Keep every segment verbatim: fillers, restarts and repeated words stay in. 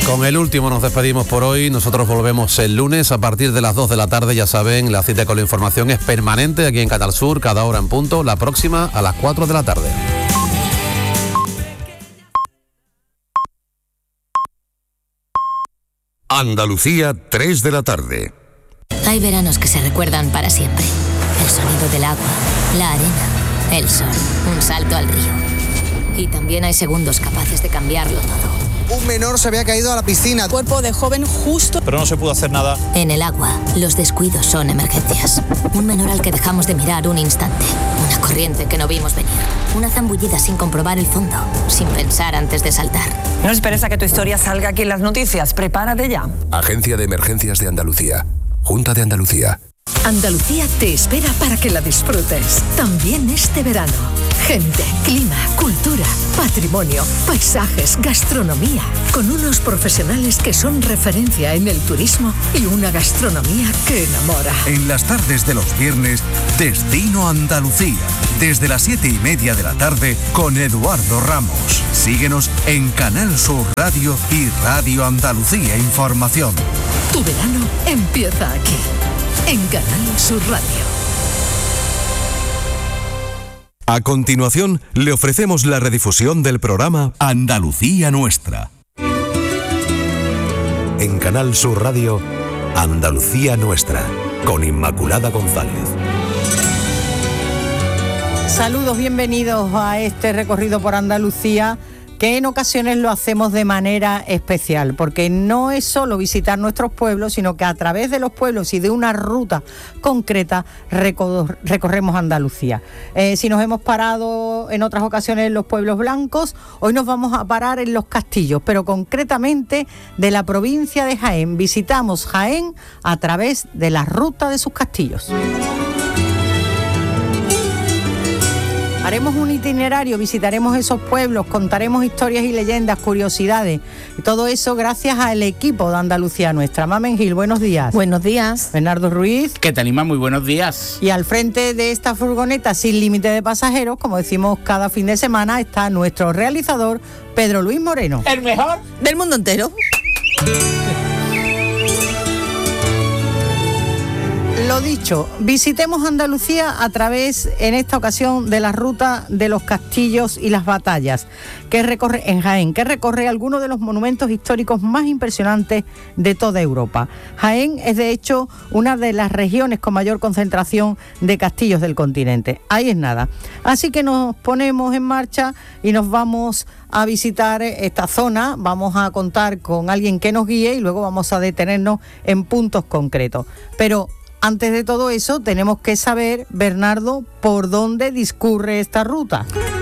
Con el último nos despedimos por hoy. Nosotros volvemos el lunes a partir de las dos de la tarde. Ya saben, la cita con la información es permanente aquí en Canal Sur, cada hora en punto. La próxima a las cuatro de la tarde. Andalucía, tres de la tarde. Hay veranos que se recuerdan para siempre. El sonido del agua, la arena, el sol, un salto al río. Y también hay segundos capaces de cambiarlo todo. Un menor se había caído a la piscina. Cuerpo de joven justo. Pero no se pudo hacer nada. En el agua, los descuidos son emergencias. Un menor al que dejamos de mirar un instante. Una corriente que no vimos venir. Una zambullida sin comprobar el fondo. Sin pensar antes de saltar. No esperes a que tu historia salga aquí en las noticias. Prepárate ya. Agencia de Emergencias de Andalucía. Junta de Andalucía. Andalucía te espera para que la disfrutes. También este verano. Gente, clima, cultura, patrimonio, paisajes, gastronomía. Con unos profesionales que son referencia en el turismo y una gastronomía que enamora. En las tardes de los viernes, Destino Andalucía. Desde las siete y media de la tarde con Eduardo Ramos. Síguenos en Canal Sur Radio y Radio Andalucía Información. Tu verano empieza aquí. En Canal Sur Radio. A continuación, le ofrecemos la redifusión del programa Andalucía Nuestra. En Canal Sur Radio, Andalucía Nuestra, con Inmaculada González. Saludos, bienvenidos a este recorrido por Andalucía, que en ocasiones lo hacemos de manera especial, porque no es solo visitar nuestros pueblos, sino que a través de los pueblos y de una ruta concreta recor- recorremos Andalucía. Eh, si nos hemos parado en otras ocasiones en los pueblos blancos, hoy nos vamos a parar en los castillos, pero concretamente de la provincia de Jaén. Visitamos Jaén a través de la ruta de sus castillos. Haremos un itinerario, visitaremos esos pueblos, contaremos historias y leyendas, curiosidades. Y todo eso gracias al equipo de Andalucía Nuestra. Mamen Gil, buenos días. Buenos días. Bernardo Ruiz. ¿Qué tal, Ima? Muy buenos días. Y al frente de esta furgoneta sin límite de pasajeros, como decimos cada fin de semana, está nuestro realizador, Pedro Luis Moreno. El mejor del mundo entero. Lo dicho, visitemos Andalucía a través, en esta ocasión, de la ruta de los castillos y las batallas, que recorre en Jaén, que recorre algunos de los monumentos históricos más impresionantes de toda Europa. Jaén es, de hecho, una de las regiones con mayor concentración de castillos del continente. Ahí es nada. Así que nos ponemos en marcha y nos vamos a visitar esta zona. Vamos a contar con alguien que nos guíe y luego vamos a detenernos en puntos concretos. Pero antes de todo eso, tenemos que saber, Bernardo, por dónde discurre esta ruta.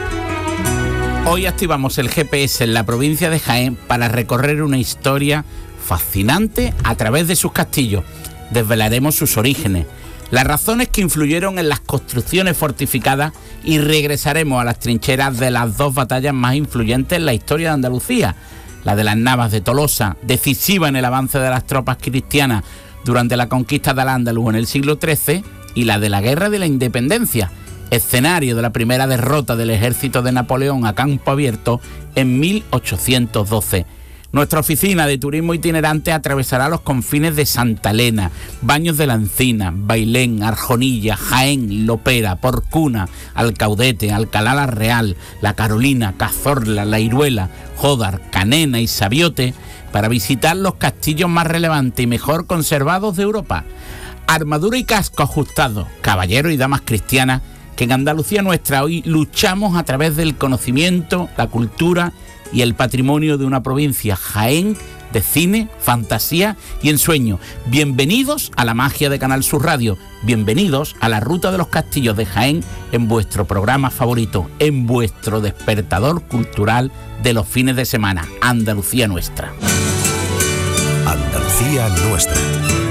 Hoy activamos el G P S en la provincia de Jaén para recorrer una historia fascinante a través de sus castillos. Desvelaremos sus orígenes, las razones que influyeron en las construcciones fortificadas y regresaremos a las trincheras de las dos batallas más influyentes en la historia de Andalucía. La de las Navas de Tolosa, decisiva en el avance de las tropas cristianas durante la conquista de Al-Ándalus en el siglo trece, y la de la Guerra de la Independencia, escenario de la primera derrota del ejército de Napoleón a campo abierto en mil ochocientos doce. Nuestra oficina de turismo itinerante atravesará los confines de Santa Elena, Baños de la Encina, Bailén, Arjonilla, Jaén, Lopera, Porcuna, Alcaudete, Alcalá la Real, La Carolina, Cazorla, La Iruela, Jódar, Canena y Sabiote, para visitar los castillos más relevantes y mejor conservados de Europa. Armadura y casco ajustados, caballeros y damas cristianas, que en Andalucía Nuestra hoy luchamos a través del conocimiento, la cultura y el patrimonio de una provincia, Jaén, de cine, fantasía y ensueño. Bienvenidos a la magia de Canal Sur Radio, bienvenidos a la ruta de los castillos de Jaén en vuestro programa favorito, en vuestro despertador cultural de los fines de semana, Andalucía Nuestra. Andalucía Nuestra.